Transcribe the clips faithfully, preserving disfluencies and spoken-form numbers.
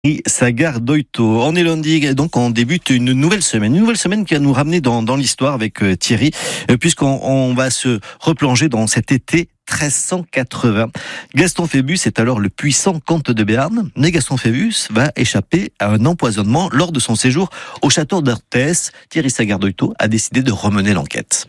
Sagardoito. On est lundi, donc on débute une nouvelle semaine. Une nouvelle semaine qui va nous ramener dans, dans l'histoire avec euh, Thierry, euh, puisqu'on on va se replonger dans cet été treize cent quatre-vingts. Gaston Phébus est alors le puissant comte de Béarn, mais Gaston Phébus va échapper à un empoisonnement lors de son séjour au château d'Orthès. Thierry Sagardoito a décidé de remener l'enquête.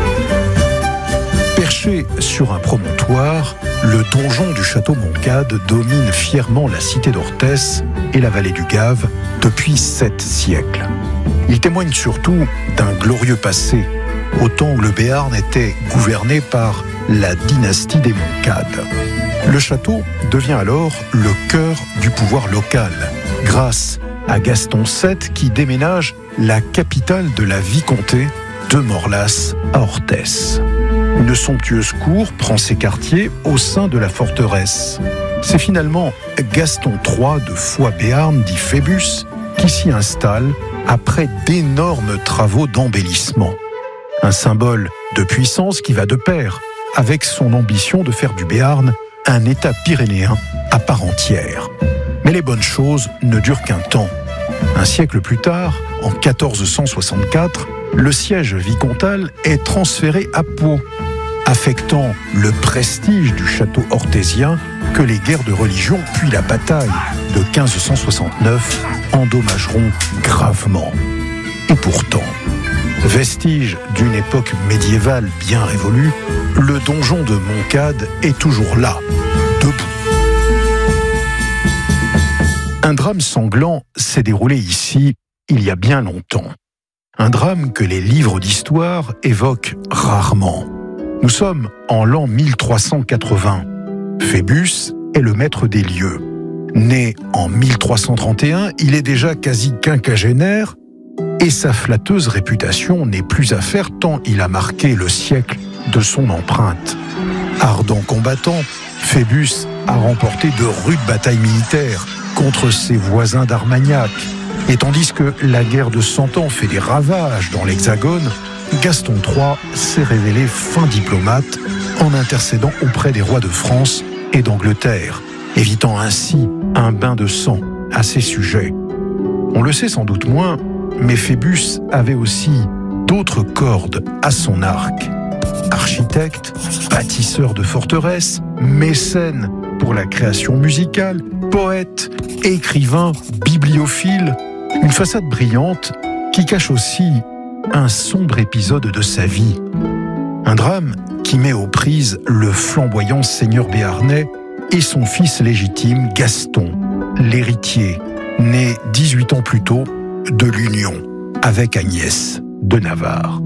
Perché sur un promontoire, le donjon du château Montcade domine fièrement la cité d'Orthès et la vallée du Gave depuis sept siècles. Il témoigne surtout d'un glorieux passé, au temps où le Béarn était gouverné par la dynastie des Montcade. Le château devient alors le cœur du pouvoir local, grâce à Gaston sept qui déménage la capitale de la vicomté de Morlas à Orthès. Une somptueuse cour prend ses quartiers au sein de la forteresse. C'est finalement Gaston trois de Foix-Béarn, dit Phébus, qui s'y installe après d'énormes travaux d'embellissement. Un symbole de puissance qui va de pair avec son ambition de faire du Béarn un État pyrénéen à part entière. Mais les bonnes choses ne durent qu'un temps. Un siècle plus tard, en quatorze cent soixante-quatre, le siège vicomtal est transféré à Pau, affectant le prestige du château orthésien que les guerres de religion puis la bataille de quinze cent soixante-neuf endommageront gravement. Et pourtant, vestige d'une époque médiévale bien révolue, le donjon de Montcade est toujours là, debout. Un drame sanglant s'est déroulé ici il y a bien longtemps. Un drame que les livres d'histoire évoquent rarement. Nous sommes en l'an mille trois cent quatre-vingts. Phébus est le maître des lieux. Né en mille trois cent trente et un, il est déjà quasi quinquagénaire et sa flatteuse réputation n'est plus à faire tant il a marqué le siècle de son empreinte. Ardent combattant, Phébus a remporté de rudes batailles militaires contre ses voisins d'Armagnac. Et tandis que la guerre de Cent Ans fait des ravages dans l'Hexagone, Gaston trois s'est révélé fin diplomate en intercédant auprès des rois de France et d'Angleterre, évitant ainsi un bain de sang à ses sujets. On le sait sans doute moins, mais Phébus avait aussi d'autres cordes à son arc. Architecte, bâtisseur de forteresses, mécène pour la création musicale, poète, écrivain, bibliophile, une façade brillante qui cache aussi un sombre épisode de sa vie. Un drame qui met aux prises le flamboyant seigneur béarnais et son fils légitime Gaston, l'héritier, né dix-huit ans plus tôt de l'union avec Agnès de Navarre.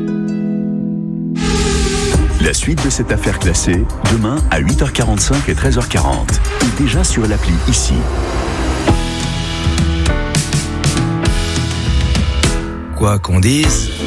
La suite de cette affaire classée, demain à huit heures quarante-cinq et treize heures quarante. Et déjà sur l'appli ici. Quoi qu'on dise